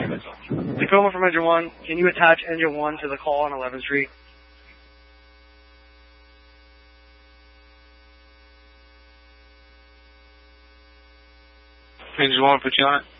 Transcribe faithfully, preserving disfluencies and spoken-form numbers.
Tacoma from Engine one, can you attach Engine one to the call on eleventh Street? Engine one, put you on it.